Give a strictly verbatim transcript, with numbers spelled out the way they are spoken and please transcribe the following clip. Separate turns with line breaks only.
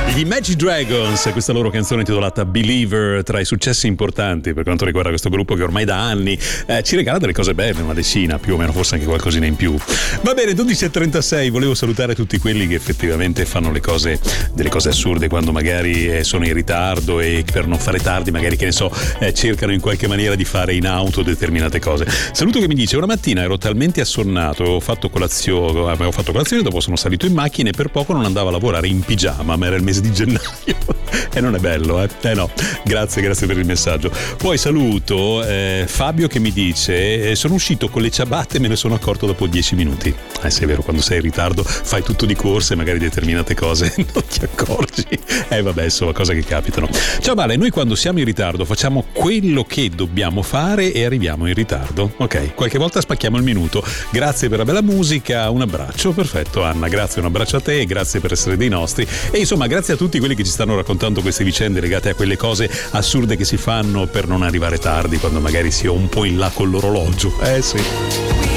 Gli Imagine Dragons, questa loro canzone intitolata Believer, tra i successi importanti per quanto riguarda questo gruppo che ormai da anni eh, ci regala delle cose belle, una decina più o meno, forse anche qualcosina in più. Va bene, dodici e trentasei, volevo salutare tutti quelli che effettivamente fanno le cose, delle cose assurde quando magari eh, sono in ritardo e per non fare tardi magari, che ne so, eh, cercano in qualche maniera di fare in auto determinate cose. Saluto che mi dice: una mattina ero talmente assonnato, avevo fatto colazione, avevo fatto colazione, dopo sono salito in macchina e per poco non andavo a lavorare in pigiama, ma era il mese di gennaio e non è bello, eh? Eh no, grazie, grazie per il messaggio. Poi saluto eh, Fabio che mi dice: eh, sono uscito con le ciabatte e me ne sono accorto dopo dieci minuti. Eh sì, è vero, quando sei in ritardo fai tutto di corsa e magari determinate cose non ti accorgi. Eh vabbè, insomma, cose che capitano. Ciao Vale, noi quando siamo in ritardo facciamo quello che dobbiamo fare e arriviamo in ritardo. Ok, qualche volta spacchiamo il minuto. Grazie per la bella musica, un abbraccio. Perfetto Anna, grazie, un abbraccio a te e grazie per essere dei nostri. E insomma, grazie a tutti quelli che ci stanno raccontando queste vicende legate a quelle cose assurde che si fanno per non arrivare tardi quando magari si è un po' in là con l'orologio. Eh sì.